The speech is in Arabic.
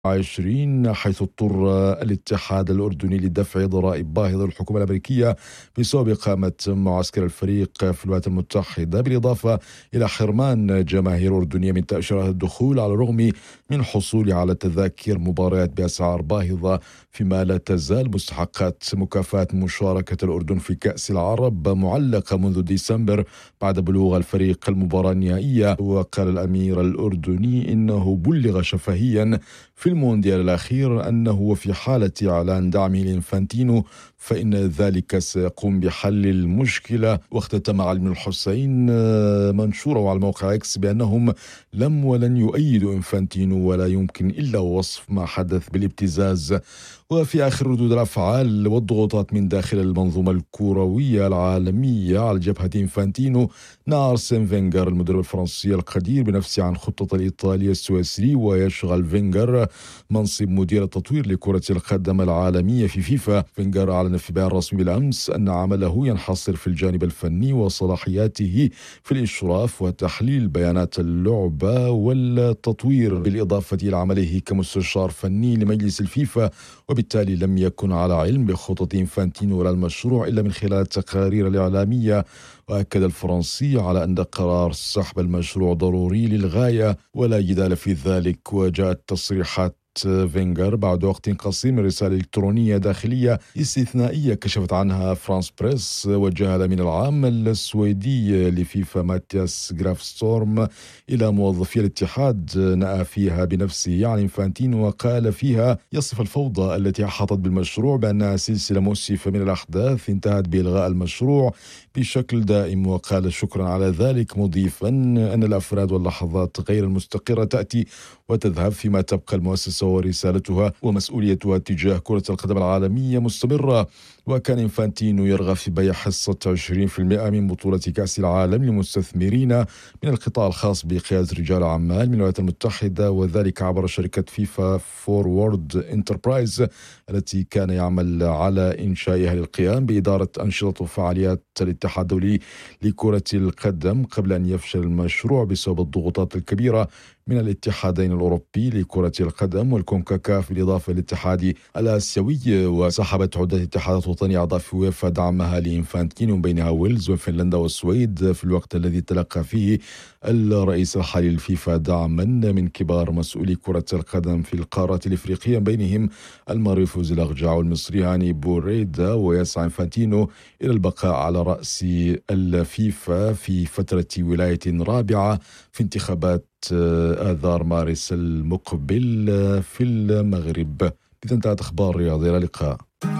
2020 حيث اضطر الاتحاد الأردني لدفع ضرائب باهظة للحكومة الأمريكية بسبب إقامة معسكر الفريق في الولايات المتحدة، بالإضافة إلى حرمان جماهير أردنية من تأشيرات الدخول على الرغم من حصول على تذاكر مباريات بأسعار باهظة، فيما لا تزال مستحقات مكافأة مشاركة الأردن في كأس العرب معلقة منذ ديسمبر بعد بلوغ الفريق المباراة النهائية. وقال الأمير الأردني إنه بلغ شفهيا في المونديال الأخير أنه في حالة إعلان دعمه لإنفانتينو فإن ذلك سيقوم بحل المشكلة. واختتم علي بن الحسين منشوره على موقع إكس بأنهم لم ولن يؤيدوا إنفانتينو ولا يمكن إلا وصف ما حدث بالابتزاز. وفي آخر ردود الأفعال والضغوطات من داخل المنظومة الكروية العالمية على جبهة إنفانتينو، نار أرسن فينغر المدرب الفرنسي القدير بنفسه عن خطة الإيطالي السويسري، ويشغل فينغر منصب مدير التطوير لكرة القدم العالمية في فيفا. فينغر أعلن في بيان رسمي بالأمس أن عمله ينحصر في الجانب الفني وصلاحياته في الإشراف وتحليل بيانات اللعبة والتطوير، بالإضافة إلى عمله كمستشار فني لمجلس الفيفا، وبالتالي لم يكن على علم بخطط إنفانتينو ولا المشروع إلا من خلال التقارير الإعلامية. وأكد الفرنسي على أن قرار سحب المشروع ضروري للغاية ولا جدال في ذلك. وجاءت تصريحات فينغر بعد وقت قصير من رسالة إلكترونية داخلية استثنائية كشفت عنها فرانس بريس وجهها الأمين العام السويدي لفيفا ماتياس غرافستورم إلى موظفي الاتحاد، نأى فيها بنفسه عن إنفانتينو وقال فيها يصف الفوضى التي أحاطت بالمشروع بأنها سلسلة مؤسفة من الأحداث انتهت بإلغاء المشروع بشكل دائم، وقال شكرا على ذلك، مضيفا أن الأفراد واللحظات غير المستقرة تأتي وتذهب، فيما تبقى المؤسسة ورسالتها ومسؤوليتها تجاه كرة القدم العالمية مستمرة. وكان إنفانتينو يرغب في بيع حصة 20% من بطولة كأس العالم لمستثمرين من القطاع الخاص بقيادة رجال أعمال من الولايات المتحدة، وذلك عبر شركة فيفا فورورد انتربرايز التي كان يعمل على إنشائها للقيام بإدارة أنشطة وفعاليات الاتحاد الدولي لكرة القدم قبل أن يفشل المشروع بسبب الضغوطات الكبيرة من الاتحادين الأوروبي لكرة القدم والكونكاكاف بالإضافة للاتحاد الآسيوي. وسحبت عدة اتحادات وطنية أعضاء في ويفا دعمها لإنفانتينو بينها ويلز وفنلندا والسويد، في الوقت الذي تلقى فيه الرئيس الحالي للفيفا دعما من كبار مسؤولي كرة القدم في القارة الإفريقية بينهم المريفوز الأغجع المصري هاني بوريدا. ويسعى إنفانتينو إلى البقاء على رأس الفيفا في فترة ولاية رابعة في انتخابات آذار مارس المقبل في المغرب. إذا انتهت أخبار رياضية، إلى اللقاء.